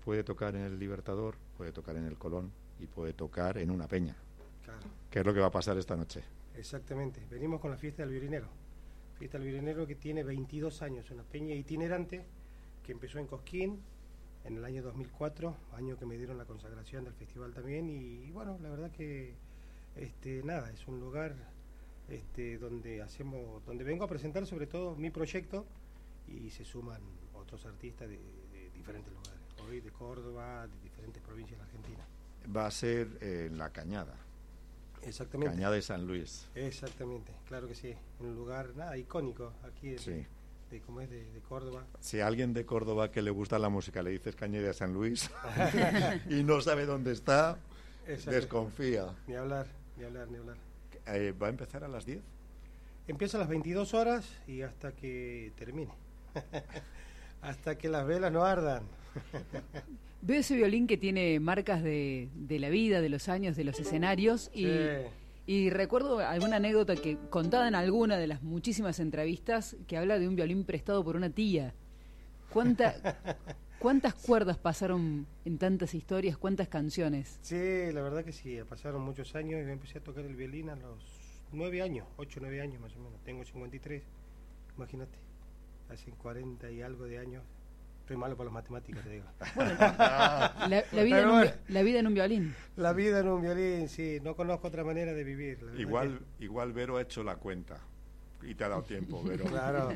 puede tocar en el Libertador, puede tocar en el Colón y puede tocar en una peña. Claro. ¿Qué es lo que va a pasar esta noche? Exactamente. Venimos con la fiesta del violinero. Fiesta del violinero que tiene 22 años, una peña itinerante que empezó en Cosquín en el año 2004, año que me dieron la consagración del festival también. Y bueno, la verdad que nada, es un lugar donde vengo a presentar sobre todo mi proyecto y se suman otros artistas de diferentes lugares, hoy de Córdoba, de diferentes provincias de Argentina. Va a ser en La Cañada. Exactamente. Cañada de San Luis. Exactamente, claro que sí, un lugar icónico aquí Sí. de Córdoba. Si a alguien de Córdoba que le gusta la música le dices Cañada de San Luis y no sabe dónde está, desconfía. Ni hablar. ¿Va a empezar a las 10? Empieza a las 22 horas y hasta que termine. Hasta que las velas no ardan. Veo ese violín que tiene marcas de la vida, de los años, de los escenarios y recuerdo alguna anécdota que contada en alguna de las muchísimas entrevistas que habla de un violín prestado por una tía. ¿Cuántas cuerdas pasaron en tantas historias? ¿Cuántas canciones? Sí, la verdad que sí, pasaron muchos años y yo empecé a tocar el violín a los 9 años, 8 o 9 años más o menos. Tengo 53, imagínate, hace 40 y algo de años. Estoy malo para las matemáticas, te digo. Bueno, la vida en un violín. La vida en un violín, sí, no conozco otra manera de vivir. Igual Vero ha hecho la cuenta y te ha dado tiempo, Vero. Claro.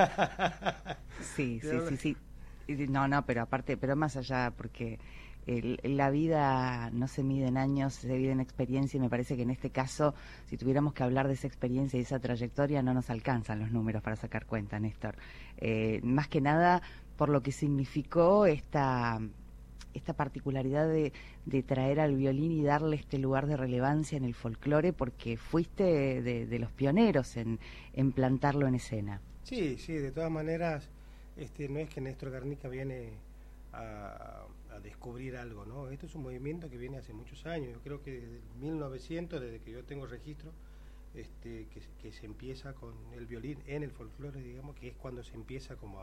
Sí. No, pero aparte, pero más allá, porque la vida no se mide en años, se mide en experiencia, y me parece que en este caso, si tuviéramos que hablar de esa experiencia y esa trayectoria, no nos alcanzan los números para sacar cuenta, Néstor. Más que nada por lo que significó esta particularidad de traer al violín y darle este lugar de relevancia en el folclore, porque fuiste de los pioneros en plantarlo en escena. Sí, de todas maneras, no es que Néstor Garnica viene a descubrir algo, ¿no? Esto es un movimiento que viene hace muchos años. Yo creo que desde 1900, desde que yo tengo registro, que se empieza con el violín en el folclore, digamos, que es cuando se empieza como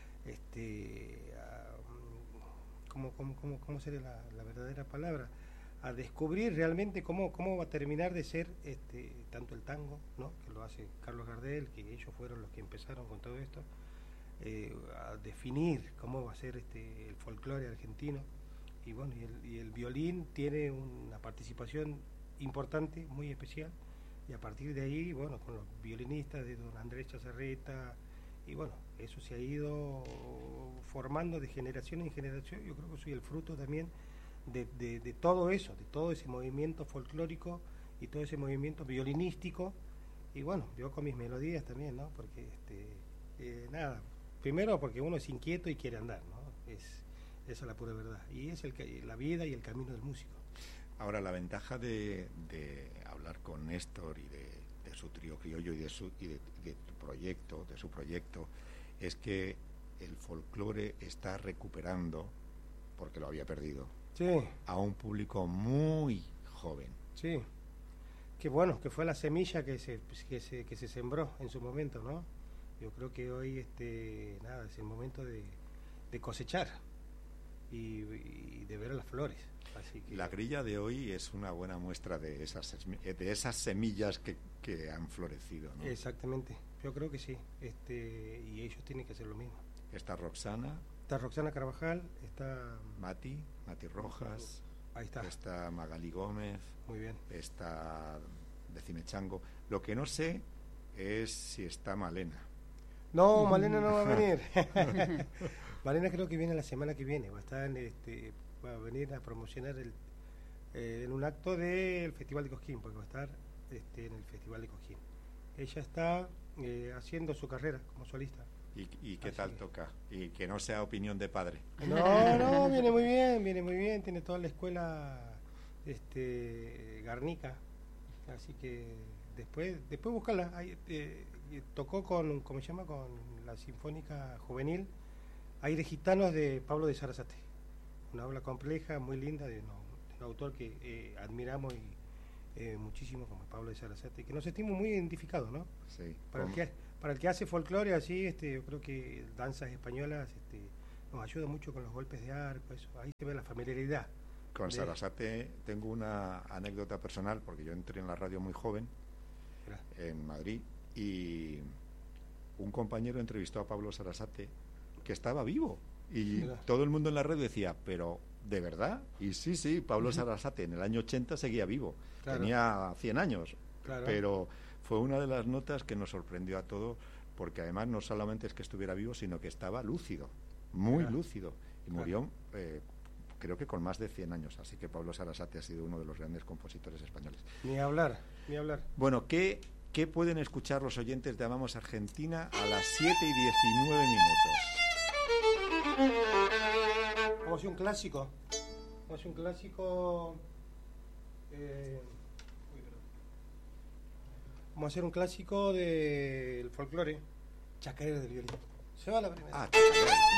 ¿cómo sería la verdadera palabra? A descubrir realmente cómo va a terminar de ser tanto el tango, ¿no? Que lo hace Carlos Gardel, que ellos fueron los que empezaron con todo esto, a definir cómo va a ser el folclore argentino. Y bueno, y el violín tiene una participación importante, muy especial, y a partir de ahí, bueno, con los violinistas de don Andrés Chazarreta, y bueno, eso se ha ido formando de generación en generación. Yo creo que soy el fruto también de todo eso, de todo ese movimiento folclórico y todo ese movimiento violinístico. Y bueno, yo con mis melodías también, ¿no? Porque nada, primero porque uno es inquieto y quiere andar, ¿no? Esa es la pura verdad, y es la vida y el camino del músico. Ahora, la ventaja de hablar con Néstor y de su trío criollo y de su proyecto, es que el folclore está recuperando, porque lo había perdido, a un público muy joven. Sí, qué bueno, que fue la semilla que se sembró en su momento, ¿no? Yo creo que hoy es el momento de cosechar y de ver las flores. Así que la grilla de hoy es una buena muestra de esas semillas que han florecido, ¿no? Exactamente, yo creo que sí, y ellos tienen que hacer lo mismo. Está Roxana Carvajal, está Mati Rojas, ahí está Magali Gómez, muy bien, está Decime Chango. Lo que no sé es si está Malena. No, Malena no va a venir. Malena creo que viene la semana que viene, va a estar va a venir a promocionar en un acto del Festival de Cosquín, porque va a estar en el Festival de Cosquín. Ella está haciendo su carrera como solista. ¿Y qué tal toca? Y que no sea opinión de padre. No, viene muy bien, tiene toda la escuela Garnica, así que después búscala. Tocó con la Sinfónica Juvenil Aires Gitanos de Pablo de Sarasate, una obra compleja, muy linda, de un autor que admiramos muchísimo, como Pablo de Sarasate, que nos sentimos muy identificados, ¿no? Sí. Para el que hace folclore así, yo creo que danzas españolas nos ayuda mucho con los golpes de arco, eso, ahí se ve la familiaridad. Con Sarasate tengo una anécdota personal, porque yo entré en la radio muy joven, en Madrid, y un compañero entrevistó a Pablo Sarasate, que estaba vivo, y todo el mundo en la radio decía, pero ¿de verdad? Y sí, Pablo Sarasate en el año 80 seguía vivo, tenía 100 años, pero fue una de las notas que nos sorprendió a todos, porque además no solamente es que estuviera vivo, sino que estaba lúcido, muy lúcido, y murió creo que con más de 100 años, así que Pablo Sarasate ha sido uno de los grandes compositores españoles. Ni hablar. Bueno, ¿qué pueden escuchar los oyentes de Amamos Argentina a las 7:19 minutos? Vamos a hacer un clásico. Vamos a hacer un clásico del folclore, Chacarera del Violín. Se va la primera.